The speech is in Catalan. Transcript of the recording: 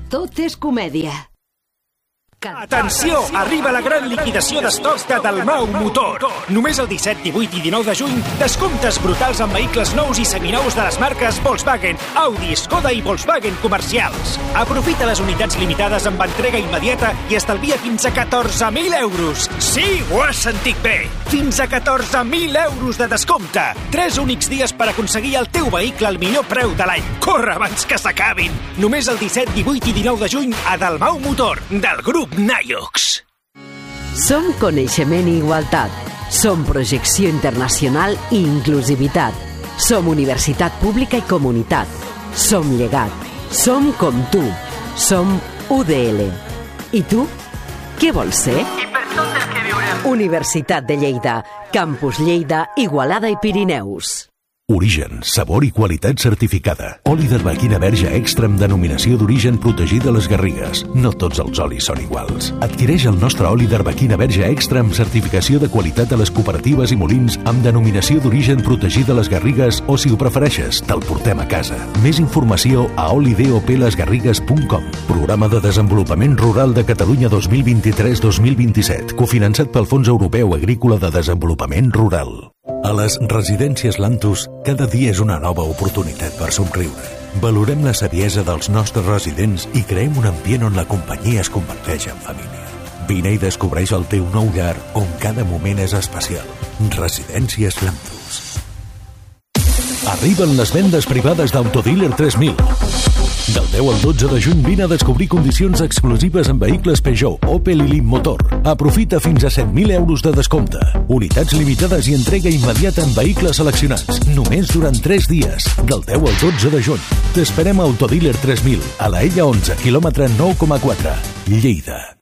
tot és comèdia. Atenció! Arriba la gran liquidació d'estocs de Dalmau Motor. Només el 17, 18 i 19 de juny, descomptes brutals en vehicles nous i seminous de les marques Volkswagen, Audi, Skoda i Volkswagen comercials. Aprofita les unitats limitades amb entrega immediata i estalvia fins a 14.000 euros. Sí, ho has sentit bé! Fins a 14.000 euros de descompte! 3 únics dies per aconseguir el teu vehicle al millor preu de l'any. Corre abans que s'acabin! Només el 17, 18 i 19 de juny a Dalmau Motor, del grup Naiox. Som coneixement i igualtat. Som projecció internacional i inclusivitat. Som universitat pública i comunitat. Som llegat. Som com tu. Som UDL. I tu? Què vols ser? I per tot el que viurem. Universitat de Lleida. Campus Lleida, Igualada i Pirineus. Origen, sabor i qualitat certificada. Oli d'arlequina verge extra amb denominació d'origen protegida a les Garrigues. No tots els olis són iguals. Adquireix el nostre oli d'arlequina verge extra amb certificació de qualitat a les cooperatives i molins amb denominació d'origen protegida a les Garrigues o, si ho prefereixes, te'l portem a casa. Més informació a olidopelesgarrigues.com. Programa de Desenvolupament Rural de Catalunya 2023-2027, cofinançat pel Fons Europeu Agrícola de Desenvolupament Rural. A les residències Lantus, cada dia és una nova oportunitat per somriure. Valorem la saviesa dels nostres residents i creem un ambient on la companyia es converteix en família. Vine i descobreix el teu nou llar on cada moment és especial. Residències Lantus. Arriben les vendes privades d'Autodealer 3000. Del 10 al 12 de juny vine a descobrir condicions exclusives en vehicles Peugeot, Opel i Leapmotor. Aprofita fins a 7.000 euros de descompte. Unitats limitades i entrega immediata en vehicles seleccionats. Només durant 3 dies, del 10 al 12 de juny. T'esperem a Autodealer 3000, a la Ella 11, quilòmetre 9,4, Lleida.